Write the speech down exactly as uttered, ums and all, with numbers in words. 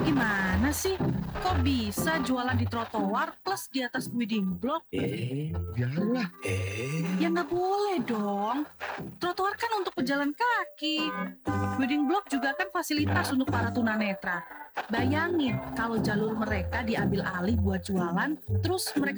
Gimana sih? Kok bisa jualan di trotoar plus di atas wedding block? Eh, Janganlah. eh. Ya nggak boleh dong. Trotoar kan untuk pejalan kaki. Wedding block juga kan fasilitas untuk para tunanetra. Bayangin kalau jalur mereka diambil alih buat jualan, terus mereka